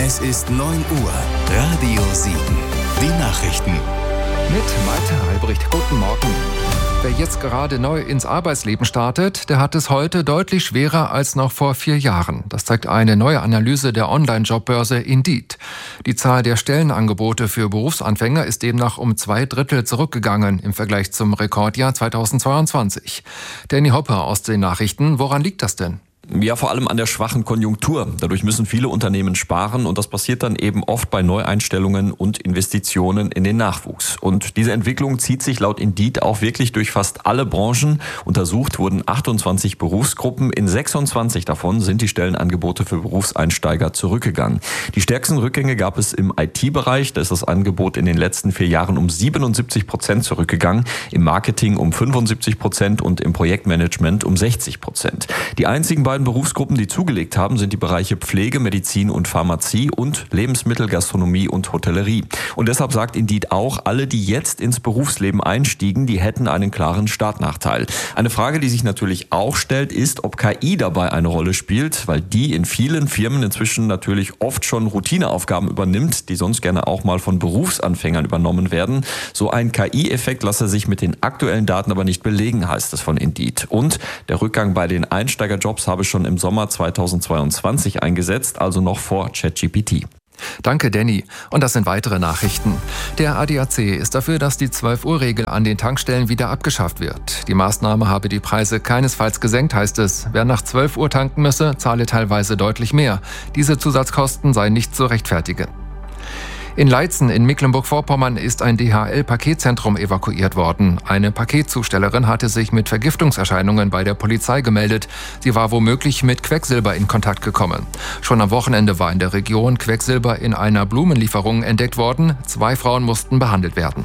Es ist 9 Uhr. Radio Siegen. Die Nachrichten. Mit Malte Albrecht. Guten Morgen. Wer jetzt gerade neu ins Arbeitsleben startet, der hat es heute deutlich schwerer als noch vor 4 Jahren. Das zeigt eine neue Analyse der Online-Jobbörse Indeed. Die Zahl der Stellenangebote für Berufsanfänger ist demnach um 2/3 zurückgegangen im Vergleich zum Rekordjahr 2022. Danny Hopper aus den Nachrichten. Woran liegt das denn? Ja, vor allem an der schwachen Konjunktur. Dadurch müssen viele Unternehmen sparen und das passiert dann eben oft bei Neueinstellungen und Investitionen in den Nachwuchs. Und diese Entwicklung zieht sich laut Indeed auch wirklich durch fast alle Branchen. Untersucht wurden 28 Berufsgruppen. In 26 davon sind die Stellenangebote für Berufseinsteiger zurückgegangen. Die stärksten Rückgänge gab es im IT-Bereich. Da ist das Angebot in den letzten 4 Jahren um 77% zurückgegangen. Im Marketing um 75% und im Projektmanagement um 60%. Die einzigen beiden Berufsgruppen, die zugelegt haben, sind die Bereiche Pflege, Medizin und Pharmazie und Lebensmittel, Gastronomie und Hotellerie. Und deshalb sagt Indeed auch, alle, die jetzt ins Berufsleben einstiegen, die hätten einen klaren Startnachteil. Eine Frage, die sich natürlich auch stellt, ist, ob KI dabei eine Rolle spielt, weil die in vielen Firmen inzwischen natürlich oft schon Routineaufgaben übernimmt, die sonst gerne auch mal von Berufsanfängern übernommen werden. So ein KI-Effekt lasse sich mit den aktuellen Daten aber nicht belegen, heißt es von Indeed. Und der Rückgang bei den Einsteigerjobs habe schon im Sommer 2022 eingesetzt, also noch vor ChatGPT. Danke, Danny. Und das sind weitere Nachrichten. Der ADAC ist dafür, dass die 12-Uhr-Regel an den Tankstellen wieder abgeschafft wird. Die Maßnahme habe die Preise keinesfalls gesenkt, heißt es. Wer nach 12 Uhr tanken müsse, zahle teilweise deutlich mehr. Diese Zusatzkosten seien nicht zu rechtfertigen. In Leitzen in Mecklenburg-Vorpommern ist ein DHL-Paketzentrum evakuiert worden. Eine Paketzustellerin hatte sich mit Vergiftungserscheinungen bei der Polizei gemeldet. Sie war womöglich mit Quecksilber in Kontakt gekommen. Schon am Wochenende war in der Region Quecksilber in einer Blumenlieferung entdeckt worden. 2 Frauen mussten behandelt werden.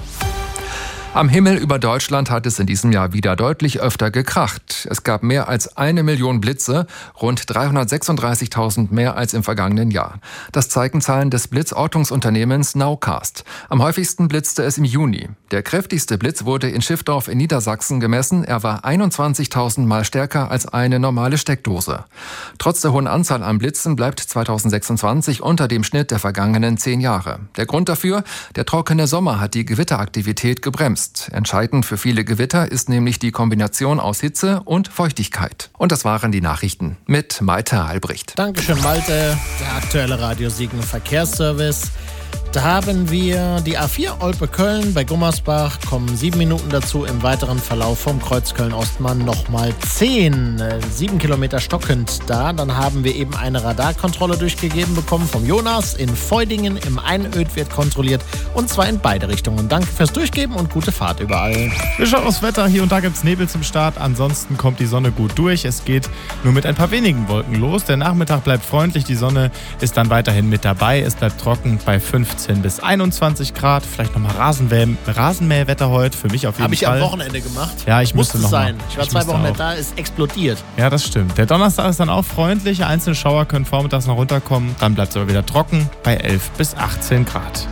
Am Himmel über Deutschland hat es in diesem Jahr wieder deutlich öfter gekracht. Es gab mehr als 1 Million Blitze, rund 336.000 mehr als im vergangenen Jahr. Das zeigen Zahlen des Blitzortungsunternehmens Nowcast. Am häufigsten blitzte es im Juni. Der kräftigste Blitz wurde in Schiffdorf in Niedersachsen gemessen. Er war 21.000 Mal stärker als eine normale Steckdose. Trotz der hohen Anzahl an Blitzen bleibt 2026 unter dem Schnitt der vergangenen 10 Jahre. Der Grund dafür? Der trockene Sommer hat die Gewitteraktivität gebremst. Entscheidend für viele Gewitter ist nämlich die Kombination aus Hitze und Feuchtigkeit. Und das waren die Nachrichten mit Malte Albrecht. Dankeschön, Malte. Der aktuelle Radio Siegen Verkehrsservice. Da haben wir die A4 Olpe-Köln bei Gummersbach, kommen 7 Minuten dazu, im weiteren Verlauf vom Kreuz Köln-Ostmann nochmal 10, 7 Kilometer stockend da. Dann haben wir eben eine Radarkontrolle durchgegeben bekommen vom Jonas. In Feudingen im Einöd wird kontrolliert und zwar in beide Richtungen. Danke fürs Durchgeben und gute Fahrt überall. Wir schauen aufs Wetter. Hier und da gibt es Nebel zum Start. Ansonsten kommt die Sonne gut durch. Es geht nur mit ein paar wenigen Wolken los. Der Nachmittag bleibt freundlich. Die Sonne ist dann weiterhin mit dabei. Es bleibt trocken bei 15 bis 21 Grad. Vielleicht nochmal Rasenmäherwetter heute. Für mich auf jeden Fall. Habe ich am Wochenende gemacht. Ja, ich musste noch sein. Mal. Ich war 2 Wochen nicht da, ist explodiert. Ja, das stimmt. Der Donnerstag ist dann auch freundlich. Einzelne Schauer können vormittags noch runterkommen. Dann bleibt es aber wieder trocken bei 11 bis 18 Grad.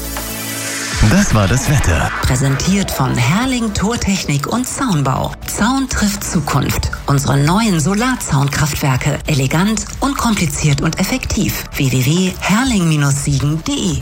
Das war das Wetter. Präsentiert von Herrling Tortechnik und Zaunbau. Zaun trifft Zukunft. Unsere neuen Solarzaunkraftwerke. Elegant, unkompliziert und effektiv. www.herrling-siegen.de.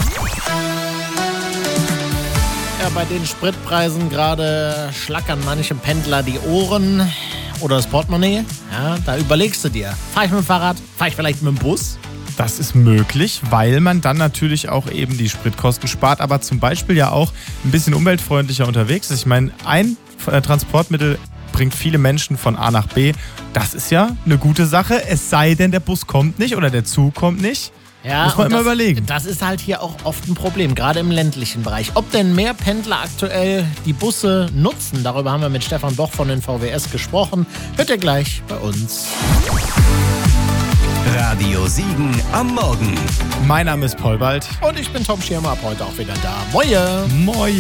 Ja, bei den Spritpreisen gerade schlackern manchem Pendler die Ohren oder das Portemonnaie. Ja, da überlegst du dir, fahre ich mit dem Fahrrad, fahre ich vielleicht mit dem Bus? Das ist möglich, weil man dann natürlich auch eben die Spritkosten spart, aber zum Beispiel ja auch ein bisschen umweltfreundlicher unterwegs ist. Ich meine, ein Transportmittel bringt viele Menschen von A nach B. Das ist ja eine gute Sache, es sei denn, der Bus kommt nicht oder der Zug kommt nicht. Ja, muss man immer überlegen. Das ist halt hier auch oft ein Problem, gerade im ländlichen Bereich. Ob denn mehr Pendler aktuell die Busse nutzen, darüber haben wir mit Stefan Boch von den VWS gesprochen. Hört ihr gleich bei uns. Radio Siegen am Morgen. Mein Name ist Paul Bald. Und ich bin Tom Schirmer, ab heute auch wieder da. Moje! Moje!